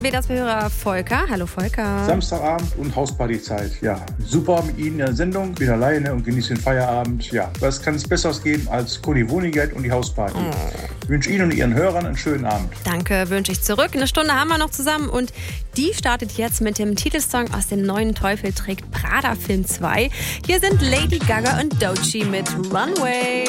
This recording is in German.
WDR-Hörer Volker. Hallo Volker. Samstagabend und Hauspartyzeit. Ja, super mit Ihnen in der Sendung. Bin alleine und genieße den Feierabend. Ja, was kann es Besseres geben als Conny Wonigert und die Hausparty? Ich wünsche Ihnen und Ihren Hörern einen schönen Abend. Danke, wünsche ich zurück. Eine Stunde haben wir noch zusammen und die startet jetzt mit dem Titelsong aus dem neuen Teufel trägt Prada Film 2. Hier sind Lady Gaga und Doechii mit Runway.